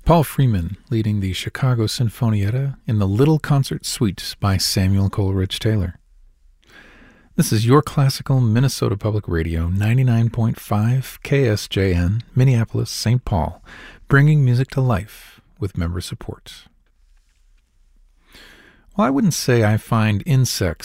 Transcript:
Paul Freeman leading the Chicago Sinfonietta in the Little Concert Suite by Samuel Coleridge Taylor. This is your classical Minnesota Public Radio, 99.5 KSJN, Minneapolis, St. Paul, bringing music to life with member support. Well, I wouldn't say I find insects